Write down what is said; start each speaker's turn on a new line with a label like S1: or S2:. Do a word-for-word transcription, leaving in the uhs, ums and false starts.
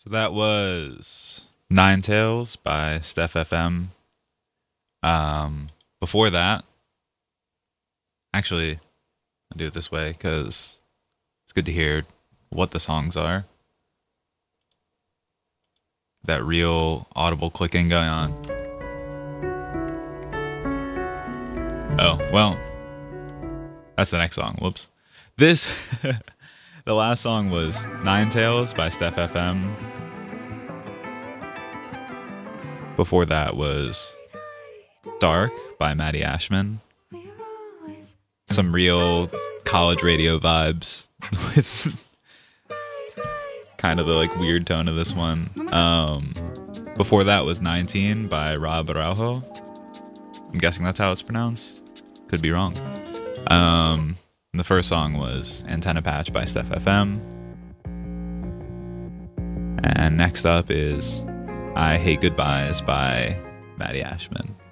S1: So that was Nine Tails by Steph F M. Um, before that, actually, I'll do it this way because it's good to hear what the songs are. That real audible clicking going on. Oh, well, that's the next song. Whoops. This, the last song was Nine Tails by Steph F M. Before that was Dark by Maddie Ashman. Some real college radio vibes with kind of the like weird tone of this one. Um, before that was nineteen by Rob Araujo. I'm guessing that's how it's pronounced. Could be wrong. Um, and the first song was Antenna Patch by Steph F M. And next up is I Hate Goodbyes by Maddie Ashman.